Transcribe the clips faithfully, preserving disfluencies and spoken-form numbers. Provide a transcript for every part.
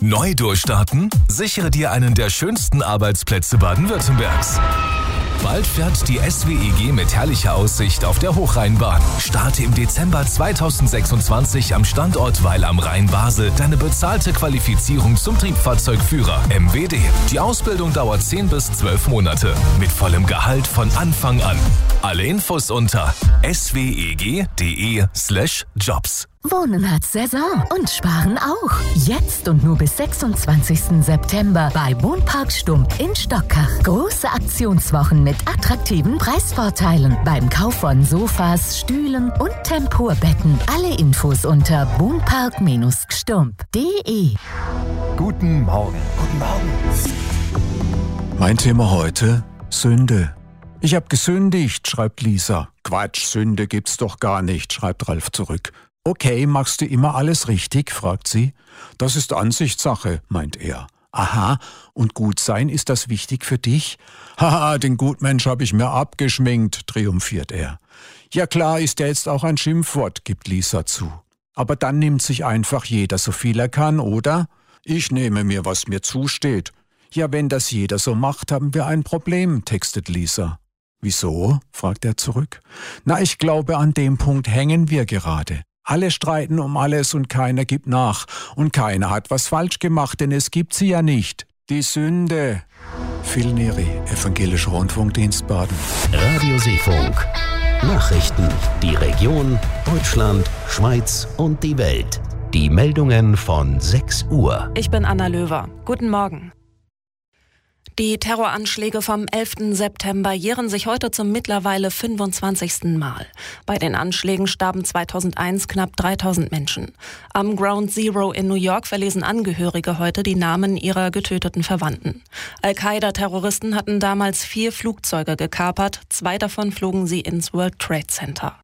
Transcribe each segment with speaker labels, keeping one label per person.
Speaker 1: Neu durchstarten? Sichere dir einen der schönsten Arbeitsplätze Baden-Württembergs. Bald fährt die S W E G mit herrlicher Aussicht auf der Hochrheinbahn. Starte im Dezember zweitausendsechsundzwanzig am Standort Weil am Rhein Basel deine bezahlte Qualifizierung zum Triebfahrzeugführer M W D. Die Ausbildung dauert zehn bis zwölf Monate mit vollem Gehalt von Anfang an. Alle Infos unter sweg.de slash jobs.
Speaker 2: Wohnen hat Saison und Sparen auch. Jetzt und nur bis sechsundzwanzigsten September bei Wohnpark Stump in Stockach. Große Aktionswochen mit attraktiven Preisvorteilen beim Kauf von Sofas, Stühlen und Tempurbetten. Alle Infos unter wohnpark stump punkt de.
Speaker 3: Guten Morgen. Guten Morgen. Mein Thema heute: Sünde. Ich hab gesündigt, schreibt Lisa. Quatsch, Sünde gibt's doch gar nicht, schreibt Ralf zurück. Okay, machst du immer alles richtig, fragt sie. Das ist Ansichtssache, meint er. Aha, und gut sein, ist das wichtig für dich? Haha, den Gutmensch habe ich mir abgeschminkt, triumphiert er. Ja klar, ist ja jetzt auch ein Schimpfwort, gibt Lisa zu. Aber dann nimmt sich einfach jeder so viel er kann, oder? Ich nehme mir, was mir zusteht. Ja, wenn das jeder so macht, haben wir ein Problem, textet Lisa. Wieso? fragt er zurück. Na, ich glaube, an dem Punkt hängen wir gerade. Alle streiten um alles und keiner gibt nach. Und keiner hat was falsch gemacht, denn es gibt sie ja nicht. Die Sünde. Phil Neri, Evangelischer Rundfunkdienst Baden.
Speaker 4: Radio Seefunk. Nachrichten. Die Region, Deutschland, Schweiz und die Welt. Die Meldungen von sechs Uhr.
Speaker 5: Ich bin Anna Löwer. Guten Morgen. Die Terroranschläge vom elften September jähren sich heute zum mittlerweile fünfundzwanzigsten Mal. Bei den Anschlägen starben zweitausendeins knapp dreitausend Menschen. Am Ground Zero in New York verlesen Angehörige heute die Namen ihrer getöteten Verwandten. Al-Qaida-Terroristen hatten damals vier Flugzeuge gekapert, zwei davon flogen sie ins World Trade Center.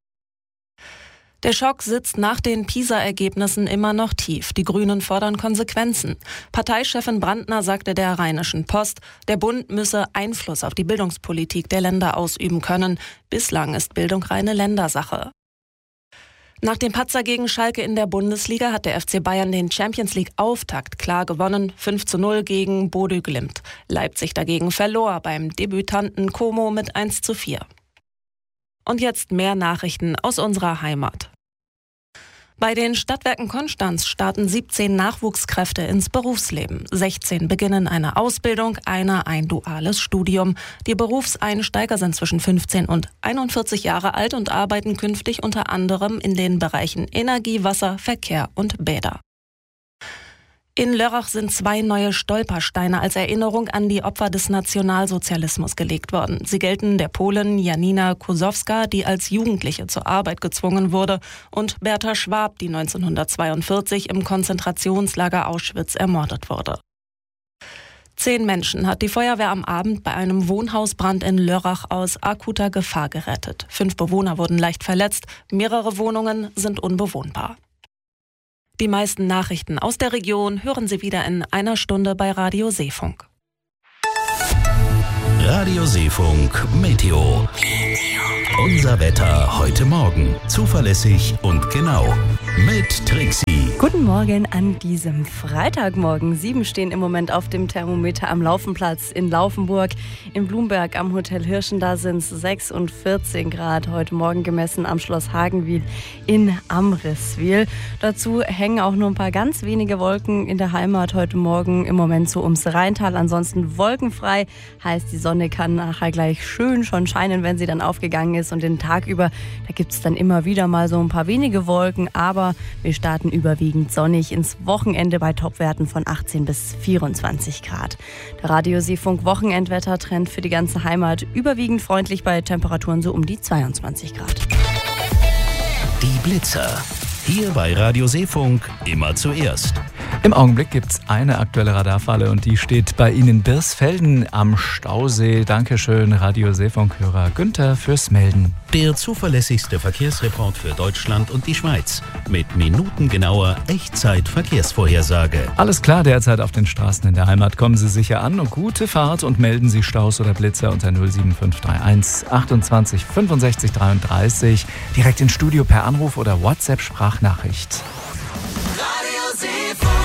Speaker 5: Der Schock sitzt nach den PISA-Ergebnissen immer noch tief. Die Grünen fordern Konsequenzen. Parteichefin Brandner sagte der Rheinischen Post, der Bund müsse Einfluss auf die Bildungspolitik der Länder ausüben können. Bislang ist Bildung reine Ländersache. Nach dem Patzer gegen Schalke in der Bundesliga hat der F C Bayern den Champions-League-Auftakt klar gewonnen. fünf zu null gegen Bodø Glimt. Leipzig dagegen verlor beim Debütanten Como mit eins zu vier. Und jetzt mehr Nachrichten aus unserer Heimat. Bei den Stadtwerken Konstanz starten siebzehn Nachwuchskräfte ins Berufsleben. sechzehn beginnen eine Ausbildung, einer ein duales Studium. Die Berufseinsteiger sind zwischen fünfzehn und einundvierzig Jahre alt und arbeiten künftig unter anderem in den Bereichen Energie, Wasser, Verkehr und Bäder. In Lörrach sind zwei neue Stolpersteine als Erinnerung an die Opfer des Nationalsozialismus gelegt worden. Sie gelten der Polin Janina Kusowska, die als Jugendliche zur Arbeit gezwungen wurde, und Bertha Schwab, die neunzehnhundertzweiundvierzig im Konzentrationslager Auschwitz ermordet wurde. Zehn Menschen hat die Feuerwehr am Abend bei einem Wohnhausbrand in Lörrach aus akuter Gefahr gerettet. Fünf Bewohner wurden leicht verletzt, mehrere Wohnungen sind unbewohnbar. Die meisten Nachrichten aus der Region hören Sie wieder in einer Stunde bei Radio Seefunk.
Speaker 4: Radio Seefunk Meteo. Unser Wetter heute Morgen. Zuverlässig und genau. Mit Trixie.
Speaker 6: Guten Morgen an diesem Freitagmorgen. Sieben stehen im Moment auf dem Thermometer am Laufenplatz in Laufenburg. In Blumberg am Hotel Hirschen, da sind es sechs und vierzehn Grad. Heute Morgen gemessen am Schloss Hagenwil in Amriswil. Dazu hängen auch nur ein paar ganz wenige Wolken in der Heimat heute Morgen. Im Moment so ums Rheintal. Ansonsten wolkenfrei. Heißt, die Sonne kann nachher gleich schön schon scheinen, wenn sie dann aufgegangen ist. Und den Tag über, da gibt es dann immer wieder mal so ein paar wenige Wolken. Aber wir starten überwiegend sonnig ins Wochenende bei Topwerten von achtzehn bis vierundzwanzig Grad. Der Radio Seefunk Wochenendwettertrend für die ganze Heimat überwiegend freundlich bei Temperaturen so um die zweiundzwanzig Grad.
Speaker 4: Die Blitzer. Hier bei Radio Seefunk immer zuerst.
Speaker 7: Im Augenblick gibt es eine aktuelle Radarfalle und die steht bei Ihnen in Birsfelden am Stausee. Dankeschön, Radio Seefunk-Hörer Günther, fürs Melden.
Speaker 4: Der zuverlässigste Verkehrsreport für Deutschland und die Schweiz. Mit minutengenauer Echtzeit-Verkehrsvorhersage.
Speaker 7: Alles klar derzeit auf den Straßen in der Heimat. Kommen Sie sicher an und gute Fahrt und melden Sie Staus oder Blitzer unter null sieben fünf drei eins achtundzwanzig fünfundsechzig dreiunddreißig. Direkt ins Studio per Anruf oder WhatsApp-Sprachnachricht.
Speaker 4: Hier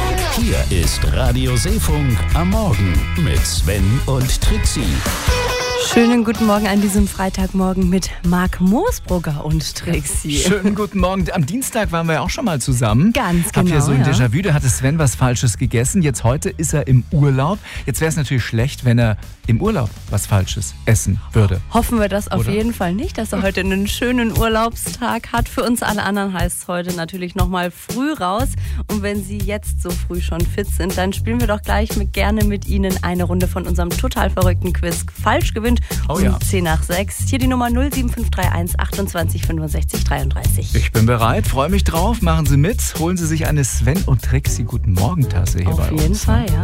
Speaker 4: Hier ist Radio Seefunk am Morgen mit Sven und Trixie.
Speaker 6: Schönen guten Morgen an diesem Freitagmorgen mit Marc Moosbrugger und Trixie.
Speaker 7: Schönen guten Morgen. Am Dienstag waren wir ja auch schon mal zusammen.
Speaker 6: Ganz genau.
Speaker 7: Hab ja so ein
Speaker 6: ja.
Speaker 7: Déjà-vu, da hatte Sven was Falsches gegessen. Jetzt heute ist er im Urlaub. Jetzt wäre es natürlich schlecht, wenn er im Urlaub was Falsches essen würde.
Speaker 6: Hoffen wir das auf
Speaker 7: Oder?
Speaker 6: jeden Fall nicht, dass er heute einen schönen Urlaubstag hat. Für uns alle anderen heißt es heute natürlich nochmal früh raus. Und wenn Sie jetzt so früh schon fit sind, dann spielen wir doch gleich mit, gerne mit Ihnen eine Runde von unserem total verrückten Quiz. Falsch gewinnt
Speaker 7: Oh
Speaker 6: um
Speaker 7: ja.
Speaker 6: zehn nach sechs. Hier die Nummer null sieben fünf drei eins achtundzwanzig fünfundsechzig dreiunddreißig.
Speaker 7: Ich bin bereit, freue mich drauf. Machen Sie mit. Holen Sie sich eine Sven und Trixie Guten Morgen Tasse hier
Speaker 6: Auf
Speaker 7: bei uns.
Speaker 6: jeden Fall, ja.